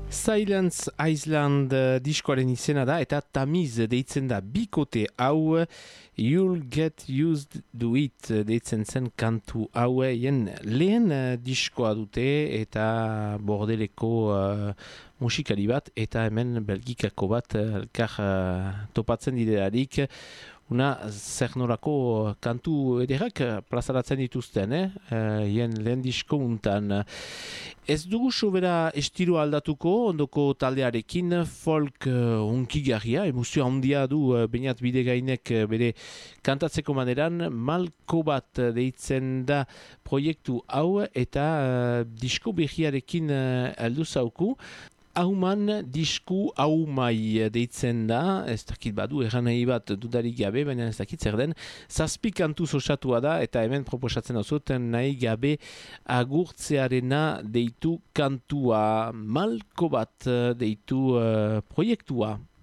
Silence Island diskoaren izena da eta tamiz deitzen da bikote hau You'll Get Used to It deitzen zen kantu haueien lehen diskoa dute eta bordeleko musikari bat eta hemen belgikako bat elkar topatzen direlarik. Una zer norako kantu ederrak plazaratzen dituzten, hien lehen disko untan. Ez dugu sobera estilo aldatuko, ondoko taldearekin folk unkigarria, emozio handia du Beñat Bidegainek bere kantatzeko maneran, malko bat deitzen da proiektu hau eta disko berriarekin heldu zauku. Hauman disku haumai deitzen da, ez dakit badu erran nahi bat dudarik gabe, baina ez dakit zer den, zazpi kantuz osatua da eta hemen proposatzen dazut nahi gabe agurtzearena deitu kantua, malko bat deitu proiektua.